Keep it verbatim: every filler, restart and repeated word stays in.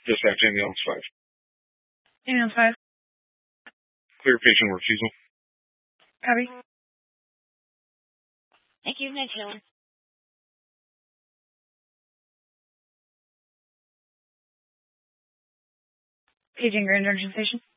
Dispatch ambulance five. Ambulance five. Clear patient refusal. Copy. Thank you, nine two one. Paging Grand Junction Station.